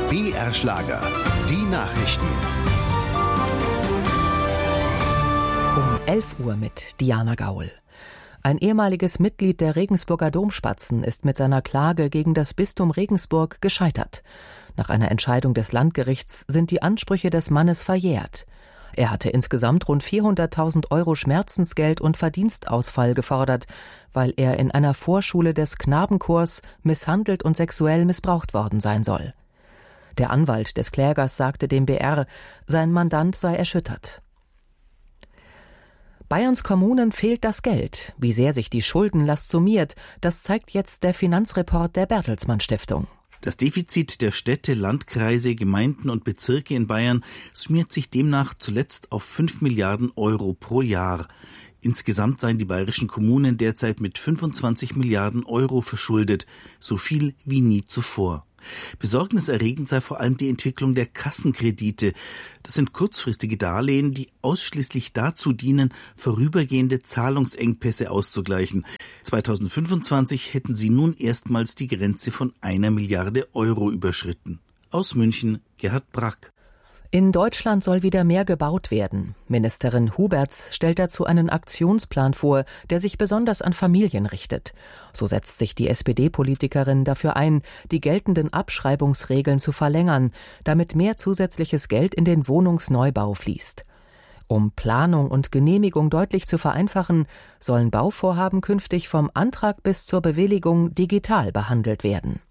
BR Schlager, die Nachrichten. Um 11 Uhr mit Diana Gaul. Ein ehemaliges Mitglied der Regensburger Domspatzen ist mit seiner Klage gegen das Bistum Regensburg gescheitert. Nach einer Entscheidung des Landgerichts sind die Ansprüche des Mannes verjährt. Er hatte insgesamt rund 400.000 Euro Schmerzensgeld und Verdienstausfall gefordert, weil er in einer Vorschule des Knabenchors misshandelt und sexuell missbraucht worden sein soll. Der Anwalt des Klägers sagte dem BR, sein Mandant sei erschüttert. Bayerns Kommunen fehlt das Geld. Wie sehr sich die Schuldenlast summiert, das zeigt jetzt der Finanzreport der Bertelsmann Stiftung. Das Defizit der Städte, Landkreise, Gemeinden und Bezirke in Bayern summiert sich demnach zuletzt auf 5 Milliarden Euro pro Jahr. Insgesamt seien die bayerischen Kommunen derzeit mit 25 Milliarden Euro verschuldet, so viel wie nie zuvor. Besorgniserregend sei vor allem die Entwicklung der Kassenkredite. Das sind kurzfristige Darlehen, die ausschließlich dazu dienen, vorübergehende Zahlungsengpässe auszugleichen. 2025 hätten sie nun erstmals die Grenze von 1 Milliarde Euro überschritten. Aus München, Gerhard Brack. In Deutschland soll wieder mehr gebaut werden. Ministerin Huberts stellt dazu einen Aktionsplan vor, der sich besonders an Familien richtet. So setzt sich die SPD-Politikerin dafür ein, die geltenden Abschreibungsregeln zu verlängern, damit mehr zusätzliches Geld in den Wohnungsneubau fließt. Um Planung und Genehmigung deutlich zu vereinfachen, sollen Bauvorhaben künftig vom Antrag bis zur Bewilligung digital behandelt werden.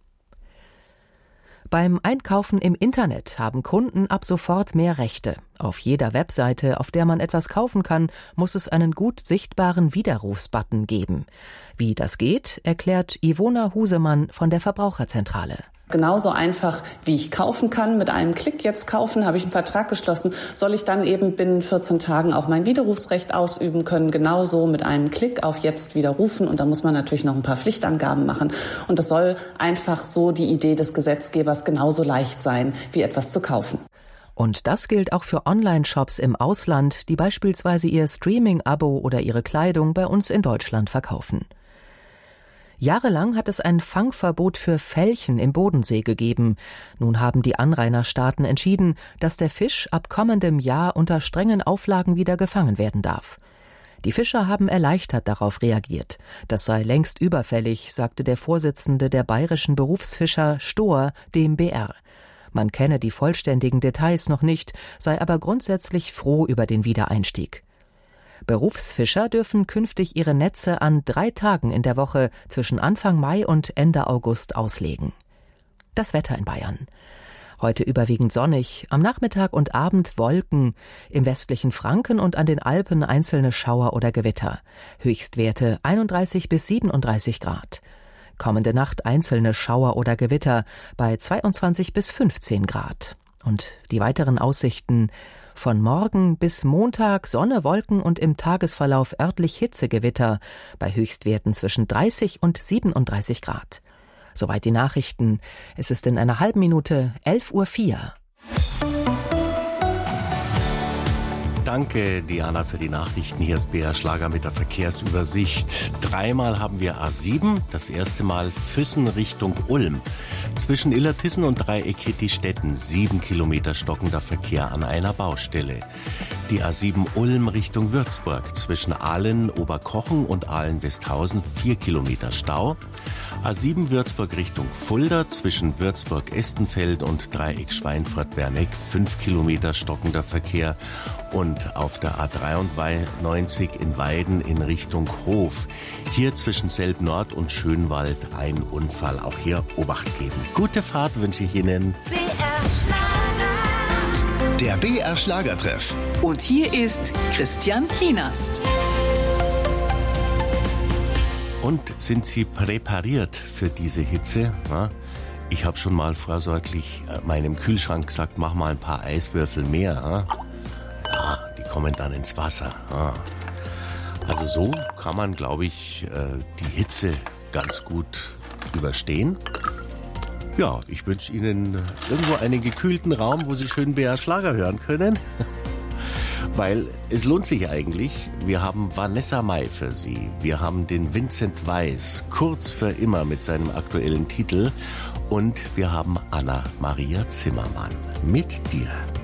Beim Einkaufen im Internet haben Kunden ab sofort mehr Rechte. Auf jeder Webseite, auf der man etwas kaufen kann, muss es einen gut sichtbaren Widerrufsbutton geben. Wie das geht, erklärt Ivona Husemann von der Verbraucherzentrale. Genauso einfach, wie ich kaufen kann, mit einem Klick jetzt kaufen, habe ich einen Vertrag geschlossen, soll ich dann eben binnen 14 Tagen auch mein Widerrufsrecht ausüben können, genauso mit einem Klick auf jetzt widerrufen, und da muss man natürlich noch ein paar Pflichtangaben machen, und das soll einfach so die Idee des Gesetzgebers genauso leicht sein, wie etwas zu kaufen. Und das gilt auch für Online-Shops im Ausland, die beispielsweise ihr Streaming-Abo oder ihre Kleidung bei uns in Deutschland verkaufen. Jahrelang hat es ein Fangverbot für Felchen im Bodensee gegeben. Nun haben die Anrainerstaaten entschieden, dass der Fisch ab kommendem Jahr unter strengen Auflagen wieder gefangen werden darf. Die Fischer haben erleichtert darauf reagiert. Das sei längst überfällig, sagte der Vorsitzende der bayerischen Berufsfischer Stohr dem BR. Man kenne die vollständigen Details noch nicht, sei aber grundsätzlich froh über den Wiedereinstieg. Berufsfischer dürfen künftig ihre Netze an 3 Tagen in der Woche zwischen Anfang Mai und Ende August auslegen. Das Wetter in Bayern. Heute überwiegend sonnig, am Nachmittag und Abend Wolken, im westlichen Franken und an den Alpen einzelne Schauer oder Gewitter. Höchstwerte 31 bis 37 Grad. Kommende Nacht einzelne Schauer oder Gewitter bei 22 bis 15 Grad. Und die weiteren Aussichten: von morgen bis Montag Sonne, Wolken und im Tagesverlauf örtlich Hitzegewitter bei Höchstwerten zwischen 30 und 37 Grad. Soweit die Nachrichten. Es ist in einer halben Minute 11:04 Uhr. Danke, Diana, für die Nachrichten. Hier ist BR Schlager mit der Verkehrsübersicht. 3-mal haben wir A7, das erste Mal Füssen Richtung Ulm. Zwischen Illertissen und Dreieck Hittistetten 7 Kilometer stockender Verkehr an einer Baustelle. Die A7 Ulm Richtung Würzburg, zwischen Ahlen Oberkochen und Ahlen Westhausen 4 Kilometer Stau. A7 Würzburg Richtung Fulda, zwischen Würzburg-Estenfeld und Dreieck Schweinfurt-Werneck 5 Kilometer stockender Verkehr. Und auf der A93 in Weiden in Richtung Hof. Hier zwischen Selb-Nord und Schönwald ein Unfall. Auch hier Obacht geben. Gute Fahrt wünsche ich Ihnen. Der BR Schlagertreff. Und hier ist Christian Kienast. Und sind Sie präpariert für diese Hitze? Ja? Ich habe schon mal vorsorglich meinem Kühlschrank gesagt, mach mal ein paar Eiswürfel mehr. Ja? Ja, die kommen dann ins Wasser. Ja. Also so kann man, glaube ich, die Hitze ganz gut überstehen. Ja, ich wünsche Ihnen irgendwo einen gekühlten Raum, wo Sie schön BR Schlager hören können. Weil es lohnt sich eigentlich. Wir haben Vanessa Mai für Sie. Wir haben den Vincent Weiss, kurz für immer mit seinem aktuellen Titel. Und wir haben Anna-Maria Zimmermann mit dir.